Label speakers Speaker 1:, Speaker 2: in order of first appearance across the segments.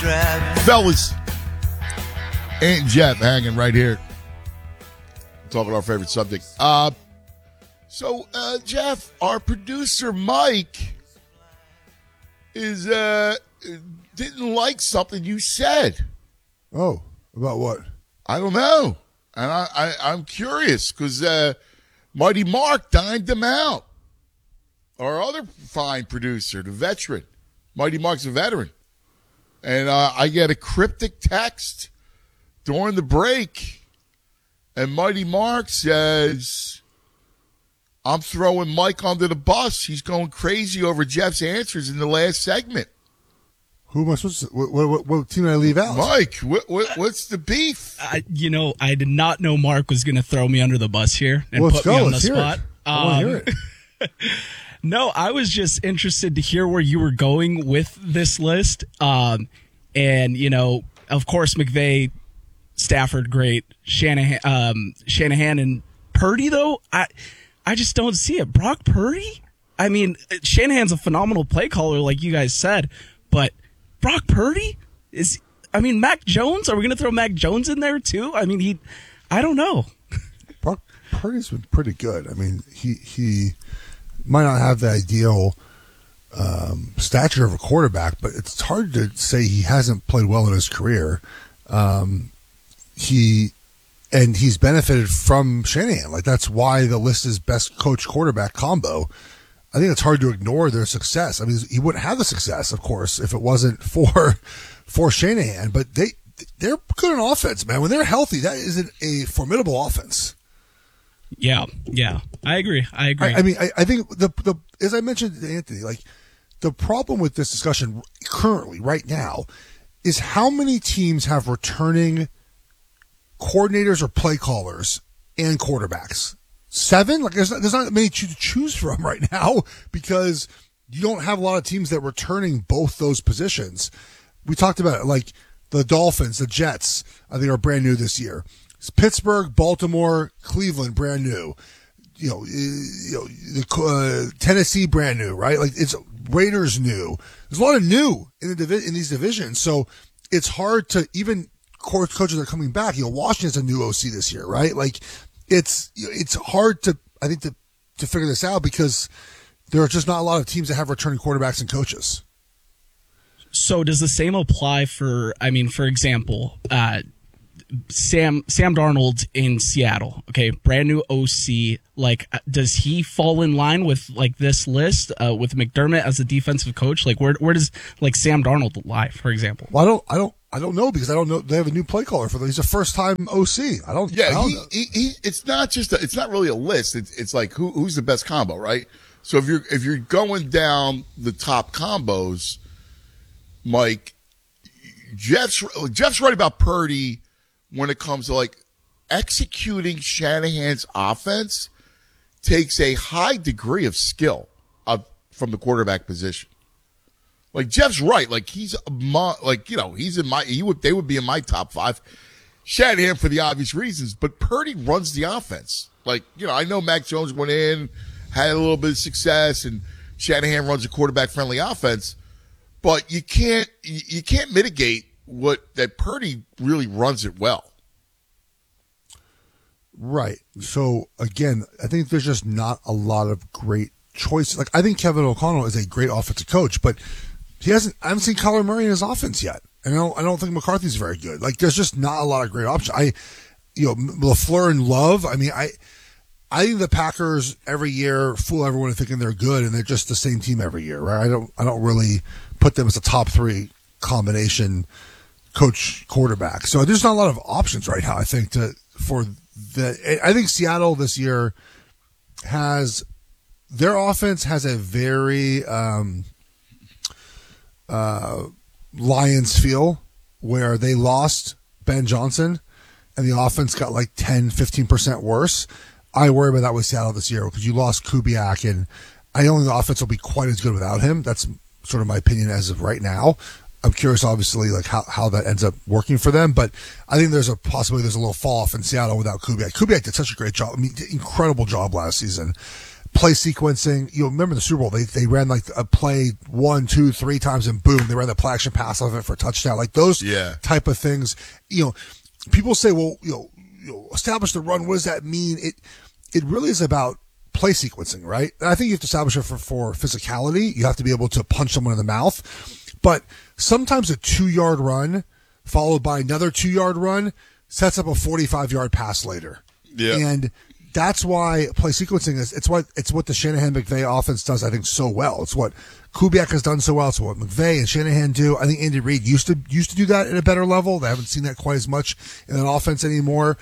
Speaker 1: Fellas, Aunt Jeff hanging right here. Talking our favorite subject. So, Jeff, our producer Mike is didn't like something you said.
Speaker 2: Oh, about what?
Speaker 1: I don't know, and I'm curious because Mighty Mark dined him out. Our other fine producer, the veteran, Mighty Mark's a veteran, and I get a cryptic text during the break, and Mighty Mark says, I'm throwing Mike under the bus. He's going crazy over Jeff's answers in the last segment.
Speaker 2: Who am I supposed to? What team did I leave out?
Speaker 1: Mike, what's the beef?
Speaker 3: I did not know Mark was going to throw me under the bus here and put me on the spot.
Speaker 2: I want to hear it.
Speaker 3: No, I was just interested to hear where you were going with this list. And, of course, McVay, Stafford, great. Shanahan and Purdy, though, I just don't see it. Brock Purdy? I mean, Shanahan's a phenomenal play caller, like you guys said, but Brock Purdy Mac Jones? Are we going to throw Mac Jones in there too? I mean, I don't know.
Speaker 2: Brock Purdy's been pretty good. I mean, he might not have the ideal stature of a quarterback, but it's hard to say he hasn't played well in his career. He's benefited from Shanahan. Like, that's why the list is best coach quarterback combo. I think it's hard to ignore their success. I mean, he wouldn't have the success, of course, if it wasn't for Shanahan. But they're good on offense, man. When they're healthy, that is a formidable offense.
Speaker 3: Yeah, I agree. I
Speaker 2: mean, I think the as I mentioned to Anthony, like, the problem with this discussion currently, right now, is how many teams have returning coordinators or play callers and quarterbacks. 7? Like, there's not many to choose from right now because you don't have a lot of teams that are returning both those positions. We talked about it, like the Dolphins, the Jets, I think are brand new this year. Pittsburgh, Baltimore, Cleveland, brand new. Tennessee, brand new, right? Like, it's Raiders new. There's a lot of new in these divisions, so it's hard to even coaches are coming back. Washington's a new OC this year, right? Like, it's hard to figure this out because there are just not a lot of teams that have returning quarterbacks and coaches.
Speaker 3: So does the same apply for example, Sam Darnold in Seattle? Okay, brand new OC. Like, does he fall in line with like this list with McDermott as a defensive coach? Like, where does like Sam Darnold lie, for example?
Speaker 2: Well, I don't know because I don't know. They have a new play caller for them. He's a first-time OC. I don't know.
Speaker 1: It's not really a list. It's like who's the best combo, right? So if you're going down the top combos, Mike, Jeff's right about Purdy when it comes to like executing Shanahan's offense takes a high degree of skill from the quarterback position. Like, Jeff's right. Like, they would be in my top 5. Shanahan for the obvious reasons, but Purdy runs the offense. Like, I know Mac Jones went in, had a little bit of success, and Shanahan runs a quarterback-friendly offense, but you can't mitigate that Purdy really runs it well. Right.
Speaker 2: So, again, I think there's just not a lot of great choices. Like, I think Kevin O'Connell is a great offensive coach, but I haven't seen Kyler Murray in his offense yet. And I don't think McCarthy's very good. Like, there's just not a lot of great options. LaFleur and Love, I think the Packers every year fool everyone into thinking they're good, and they're just the same team every year, right? I don't really put them as a top 3 combination coach quarterback. So there's not a lot of options right now, I think, I think Seattle this year their offense has a very Lions feel, where they lost Ben Johnson and the offense got like 10-15% worse. I worry about that with Seattle this year because you lost Kubiak, and I don't think the offense will be quite as good without him. That's sort of my opinion as of right now. I'm curious, obviously, like how that ends up working for them, but I think there's a possibility there's a little fall off in Seattle without Kubiak. Kubiak did such a great job. I mean, incredible job last season. play sequencing. You remember the Super Bowl? They ran like a play 1, 2, 3 times, and boom, they ran the play action pass off it for a touchdown. Like those type of things. People say, well, establish the run. What does that mean? It really is about play sequencing, right? And I think you have to establish it for physicality. You have to be able to punch someone in the mouth. But sometimes a 2-yard run followed by another 2-yard run sets up a 45-yard pass later.
Speaker 1: Yeah.
Speaker 2: And that's why play sequencing it's what the Shanahan-McVay offense does, I think, so well. It's what Kubiak has done so well. It's what McVay and Shanahan do. I think Andy Reid used to do that at a better level. They haven't seen that quite as much in an offense anymore.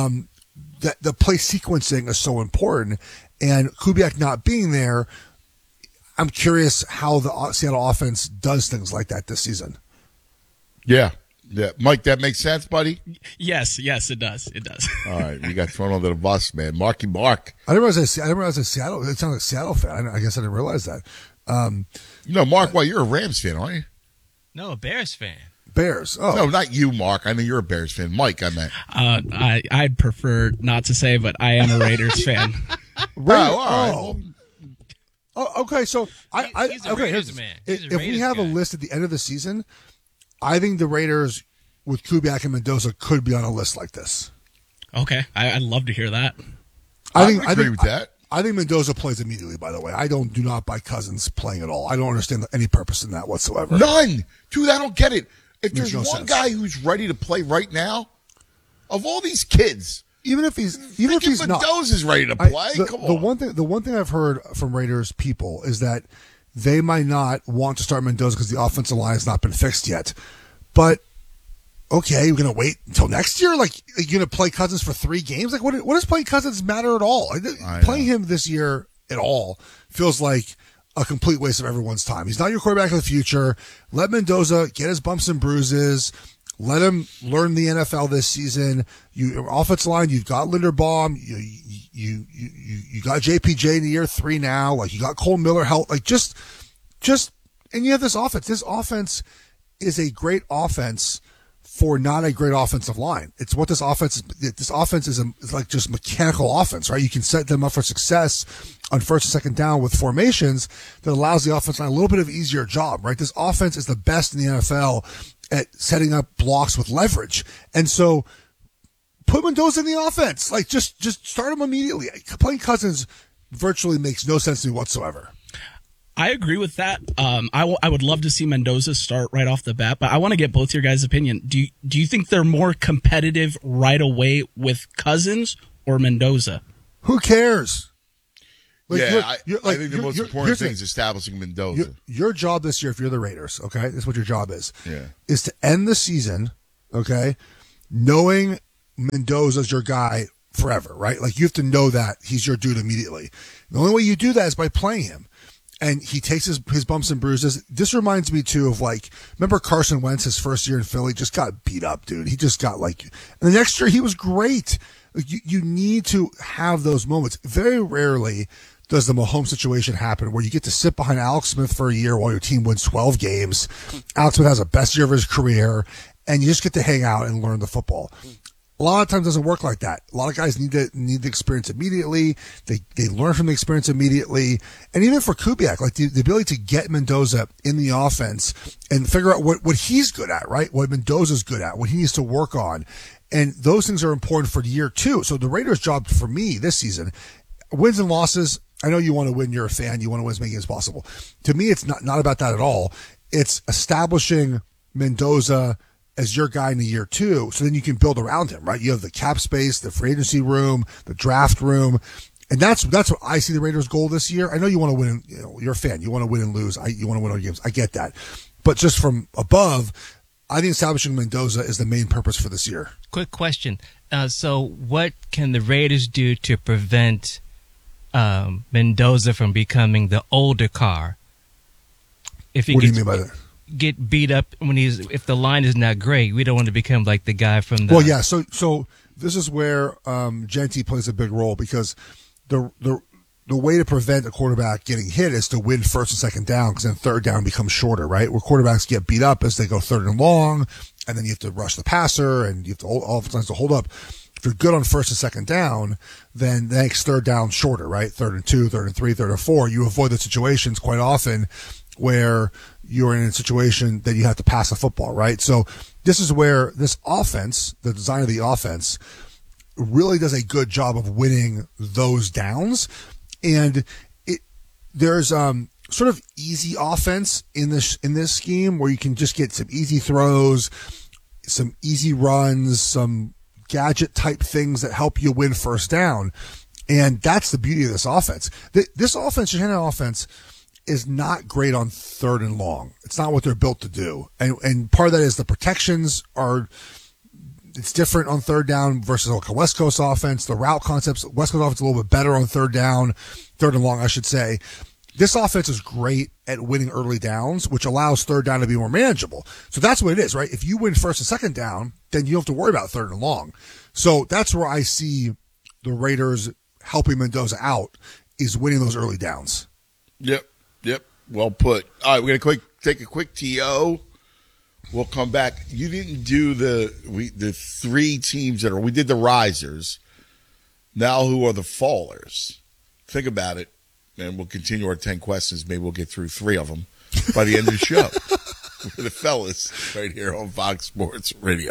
Speaker 2: That the play sequencing is so important, and Kubiak not being there, I'm curious how the Seattle offense does things like that this season.
Speaker 1: Yeah. Mike, that makes sense, buddy?
Speaker 3: Yes, it does. It does.
Speaker 1: All right, we got thrown under the bus, man. Marky Mark.
Speaker 2: I didn't realize a Seattle. It sounded like a Seattle fan. I guess I didn't realize that.
Speaker 1: Mark, you're a Rams fan, aren't you?
Speaker 4: No, a Bears fan.
Speaker 2: Bears. Oh.
Speaker 1: No, not you, Mark. I know you're a Bears fan. Mike, I meant.
Speaker 3: I'd prefer not to say, but I am a Raiders fan.
Speaker 1: All right.
Speaker 2: Oh, okay. So
Speaker 4: he's a Raiders man.
Speaker 2: If we have a list at the end of the season, I think the Raiders with Kubiak and Mendoza could be on a list like this.
Speaker 3: Okay, I'd love to hear that.
Speaker 1: I agree with that.
Speaker 2: I think Mendoza plays immediately, by the way. I do not buy Cousins playing at all. I don't understand any purpose in that whatsoever.
Speaker 1: None. Dude, I don't get it. If there's
Speaker 2: no
Speaker 1: one
Speaker 2: sense.
Speaker 1: guy who's ready to play right now, of all these kids,
Speaker 2: even if he's not,
Speaker 1: Mendoza's ready to play. Come on.
Speaker 2: The one thing I've heard from Raiders people is that they might not want to start Mendoza because the offensive line has not been fixed yet. But okay, you're gonna wait until next year? Like you're gonna play Cousins for 3 games? Like what does playing Cousins matter at all? Playing him this year at all feels like a complete waste of everyone's time. He's not your quarterback of the future. Let Mendoza get his bumps and bruises. Let him learn the NFL this season. Your offensive line, you've got Linderbaum. You got JPJ in year 3 now. Like you got Cole Miller help. Like just, and you have this offense. This offense is a great offense for not a great offensive line. It's what this offense is like just mechanical offense, right? You can set them up for success on first and second down with formations that allows the offense line a little bit of easier job, right? This offense is the best in the NFL at setting up blocks with leverage. And so put Mendoza in the offense. Like just start him immediately. Playing Cousins virtually makes no sense to me whatsoever.
Speaker 3: I agree with that. I would love to see Mendoza start right off the bat, but I want to get both your guys' opinion. Do you think they're more competitive right away with Cousins or Mendoza?
Speaker 2: Who cares?
Speaker 1: Like, I think the most important thing is establishing Mendoza.
Speaker 2: Your job this year, if you're the Raiders, okay, this is what your job is.
Speaker 1: Yeah.
Speaker 2: Is to end the season, okay, knowing Mendoza's your guy forever, right? Like you have to know that he's your dude immediately. The only way you do that is by playing him. And he takes his bumps and bruises. This reminds me too of remember Carson Wentz his first year in Philly just got beat up, dude. He just got and the next year he was great. You need to have those moments. Very rarely does the Mahomes situation happen where you get to sit behind Alex Smith for a year while your team wins 12 games. Alex Smith has the best year of his career and you just get to hang out and learn the football. A lot of times it doesn't work like that. A lot of guys need the experience immediately. They learn from the experience immediately. And even for Kubiak, the ability to get Mendoza in the offense and figure out what he's good at, right? What Mendoza's good at, what he needs to work on. And those things are important for year 2. So the Raiders' job for me this season, wins and losses, I know you want to win. You're a fan. You want to win as many games as possible. To me, it's not about that at all. It's establishing Mendoza as your guy in the year 2, so then you can build around him, right? You have the cap space, the free agency room, the draft room, and that's what I see the Raiders' goal this year. I know you want to win. You're a fan. You want to win and lose. You want to win all games. I get that, but just from above, I think establishing Mendoza is the main purpose for this year.
Speaker 4: Quick question. So what can the Raiders do to prevent Mendoza from becoming the older car? What do you mean by that? Get beat up if the line is not great. We don't want to become like the guy from the.
Speaker 2: Well, yeah. So this is where Genty plays a big role because the way to prevent a quarterback getting hit is to win first and second down because then third down becomes shorter, right? Where quarterbacks get beat up as they go third and long, and then you have to rush the passer and you have to all times to hold up. if you're good on first and second down, then that makes third down shorter, right? 3rd and 2, 3rd and 3, 3rd and 4. You avoid the situations quite often where you're in a situation that you have to pass the football, right? So this is where this offense, the design of the offense, really does a good job of winning those downs. And there's sort of easy offense in this scheme where you can just get some easy throws, some easy runs, some gadget type things that help you win first down. And that's the beauty of this offense. This offense, Shanahan offense, is not great on 3rd and long. It's not what they're built to do. And part of that is the protections it's different on 3rd down versus like a West Coast offense. The route concepts, West Coast offense is a little bit better on 3rd down, 3rd and long, I should say. This offense is great at winning early downs, which allows 3rd down to be more manageable. So that's what it is, right? If you win first and second down, then you don't have to worry about 3rd and long. So that's where I see the Raiders helping Mendoza out, is winning those early downs.
Speaker 1: Yep. Well put. All right, we're going to take a quick TO. We'll come back. You didn't do the 3 teams that we did the risers. Now who are the fallers? Think about it, and we'll continue our 10 questions. Maybe we'll get through 3 of them by the end of the show. We're the fellas right here on Fox Sports Radio.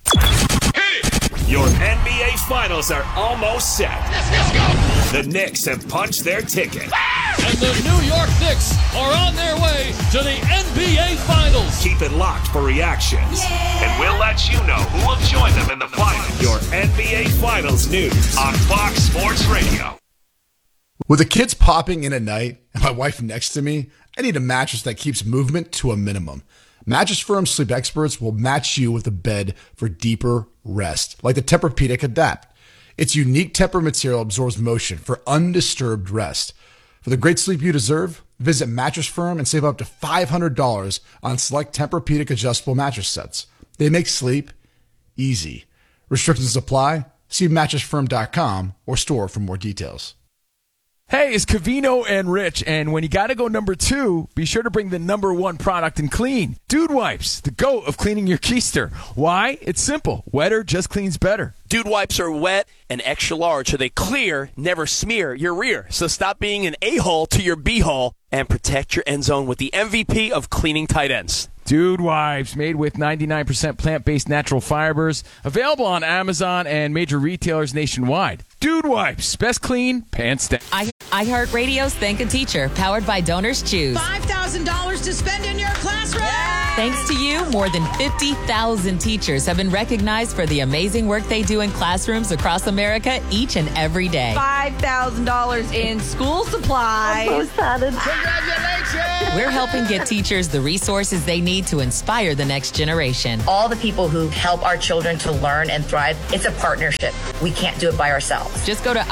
Speaker 5: Your NBA Finals are almost set. Let's go! The Knicks have punched their ticket.
Speaker 6: And the New York Knicks are on their way to the NBA Finals.
Speaker 5: Keep it locked for reactions. Yeah. And we'll let you know who will join them in the finals. Your NBA Finals news on Fox Sports Radio.
Speaker 7: With the kids popping in at night and my wife next to me, I need a mattress that keeps movement to a minimum. Mattress Firm Sleep Experts will match you with a bed for deeper rest, like the Tempur-Pedic Adapt. Its unique Tempur material absorbs motion for undisturbed rest. For the great sleep you deserve, visit Mattress Firm and save up to $500 on select Tempur-Pedic adjustable mattress sets. They make sleep easy. Restrictions apply. See mattressfirm.com or store for more details.
Speaker 8: Hey, it's Covino and Rich, and when you gotta go number 2, be sure to bring the number 1 product in clean. Dude Wipes, the GOAT of cleaning your keister. Why? It's simple. Wetter just cleans better.
Speaker 9: Dude Wipes are wet and extra large, so they clear, never smear your rear. So stop being an a-hole to your b-hole and protect your end zone with the MVP of cleaning tight ends.
Speaker 8: Dude Wipes, made with 99% plant-based natural fibers, available on Amazon and major retailers nationwide. Dude Wipes, best clean, pants down.
Speaker 10: iHeartRadio's Thank a Teacher, powered by Donors Choose.
Speaker 11: $5,000 to spend in your classroom.
Speaker 10: Thanks to you, more than 50,000 teachers have been recognized for the amazing work they do in classrooms across America each and every day.
Speaker 11: $5,000 in school supplies.
Speaker 12: I'm so excited.
Speaker 11: Congratulations!
Speaker 10: We're helping get teachers the resources they need to inspire the next generation.
Speaker 12: All the people who help our children to learn and thrive, it's a partnership. We can't do it by ourselves.
Speaker 10: Just go to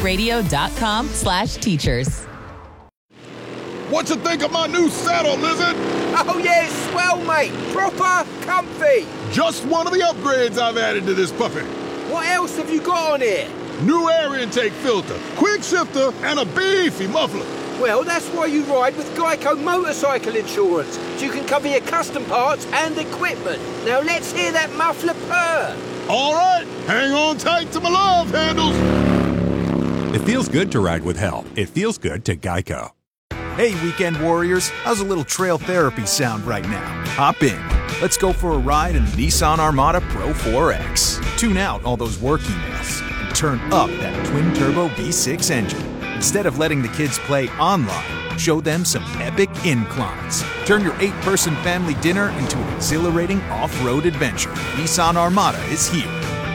Speaker 10: iHeartRadio.com/teachers.
Speaker 13: What you think of my new saddle, Lizard?
Speaker 14: Oh, yeah, it's swell, mate. Proper comfy.
Speaker 13: Just one of the upgrades I've added to this puppy.
Speaker 14: What else have you got on here?
Speaker 13: New air intake filter, quick shifter, and a beefy muffler.
Speaker 14: Well, that's why you ride with Geico Motorcycle Insurance, so you can cover your custom parts and equipment. Now let's hear that muffler purr.
Speaker 13: All right, hang on tight to my love handles.
Speaker 15: It feels good to ride with help. It feels good to Geico.
Speaker 16: Hey, weekend warriors, how's a little trail therapy sound right now? Hop in. Let's go for a ride in the Nissan Armada Pro 4X. Tune out all those work emails and turn up that twin-turbo V6 engine. Instead of letting the kids play online, show them some epic inclines. Turn your 8-person family dinner into an exhilarating off-road adventure. Nissan Armada is here.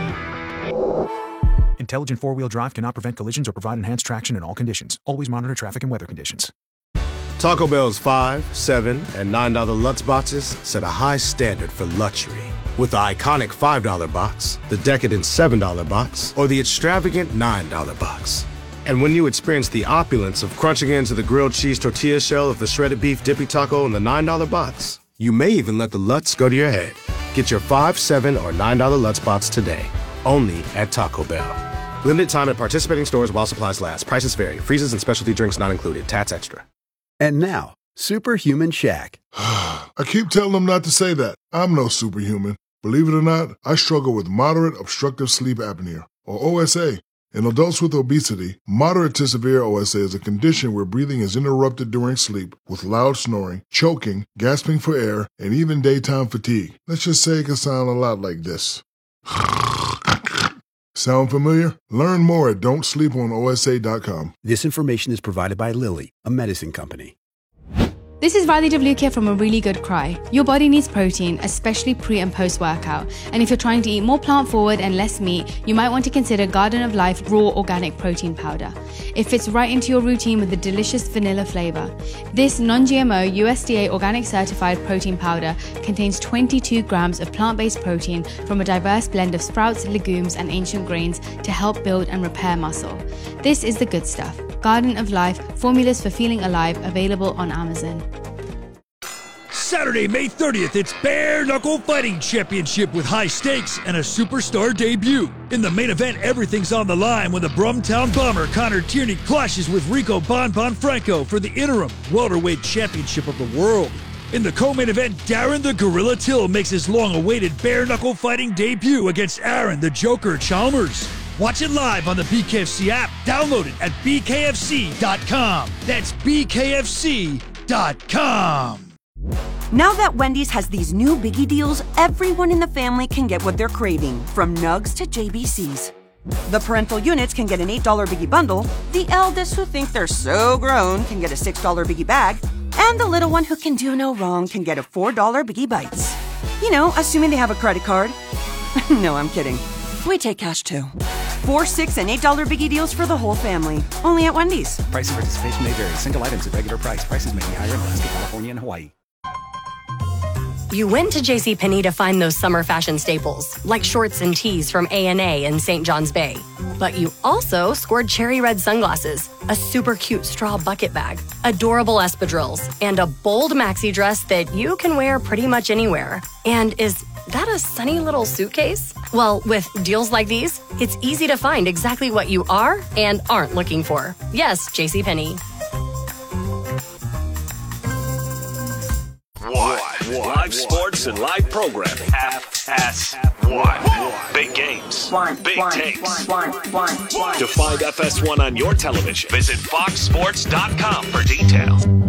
Speaker 16: Intelligent four-wheel drive cannot prevent collisions or provide enhanced traction in all conditions. Always monitor traffic and weather conditions.
Speaker 17: Taco Bell's $5, $7, and $9 Lutz boxes set a high standard for luxury. With the iconic $5 box, the decadent $7 box, or the extravagant $9 box. And when you experience the opulence of crunching into the grilled cheese tortilla shell of the shredded beef dippy taco in the $9 box, you may even let the Lutz go to your head. Get your $5, $7, or $9 Lutz box today, only at Taco Bell. Limited time at participating stores while supplies last. Prices vary. Freezes and specialty drinks not included. Tats extra.
Speaker 18: And now, Superhuman Shaq.
Speaker 19: I keep telling them not to say that. I'm no superhuman. Believe it or not, I struggle with moderate obstructive sleep apnea. or OSA. In adults with obesity, moderate to severe OSA is a condition where breathing is interrupted during sleep with loud snoring, choking, gasping for air, and even daytime fatigue. Let's just say it can sound a lot like this. Sound familiar? Learn more at don'tsleeponosa.com.
Speaker 18: This information is provided by Lilly, a medicine company.
Speaker 20: This is Riley DeVlukia from A Really Good Cry. Your body needs protein, especially pre and post workout. And if you're trying to eat more plant forward and less meat, you might want to consider Garden of Life Raw Organic Protein Powder. It fits right into your routine with a delicious vanilla flavor. This non-GMO USDA organic certified protein powder contains 22 grams of plant-based protein from a diverse blend of sprouts, legumes, and ancient grains to help build and repair muscle. This is the good stuff. Garden of Life, formulas for feeling alive, available on Amazon.
Speaker 21: Saturday, May 30th, it's Bare Knuckle Fighting Championship with high stakes and a superstar debut. In the main event, everything's on the line when the Brumtown Bomber Connor Tierney clashes with Rico Bon Franco for the interim welterweight championship of the world. In the co-main event, Darren the Gorilla Till makes his long-awaited Bare Knuckle Fighting debut against Aaron the Joker Chalmers. Watch it live on the BKFC app. Download it at bkfc.com. That's bkfc.com.
Speaker 22: Now that Wendy's has these new biggie deals, everyone in the family can get what they're craving, from nugs to JBCs. The parental units can get an $8 biggie bundle, the eldest who think they're so grown can get a $6 biggie bag, and the little one who can do no wrong can get a $4 biggie bites. You know, assuming they have a credit card. No, I'm kidding. We take cash too. 4, 6, and $8 biggie deals for the whole family. Only at Wendy's.
Speaker 23: Price and participation may vary. Single items at regular price. Prices may be higher in Alaska, California, and Hawaii.
Speaker 24: You went to JCPenney to find those summer fashion staples, like shorts and tees from A&A in St. John's Bay. But you also scored cherry red sunglasses, a super cute straw bucket bag, adorable espadrilles, and a bold maxi dress that you can wear pretty much anywhere. And is that a sunny little suitcase? Well, with deals like these, it's easy to find exactly what you are and aren't looking for. Yes, JCPenney.
Speaker 5: Live sports and live programming. FS1. Big games. Big takes. To find FS1 on your television, visit foxsports.com for details.